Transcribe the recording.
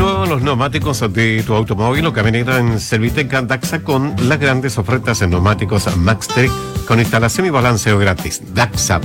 nuevo los neumáticos de tu automóvil o camioneta en Servitec Daxa con las grandes ofertas en neumáticos Maxtec con instalación y balanceo gratis. Daxa.